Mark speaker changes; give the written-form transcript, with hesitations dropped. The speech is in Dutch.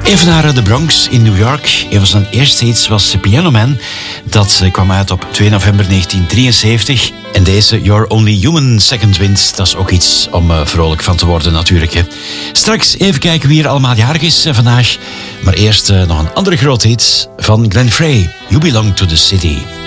Speaker 1: Even naar de Bronx in New York. Een van zijn eerste hits was Piano Man. Dat kwam uit op 2 november 1973. En deze You're Only Human Second Wind, dat is ook iets om vrolijk van te worden natuurlijk. Hè. Straks even kijken wie er allemaal jarig is vandaag. Maar eerst nog een andere grote hit van Glenn Frey. You Belong to the City.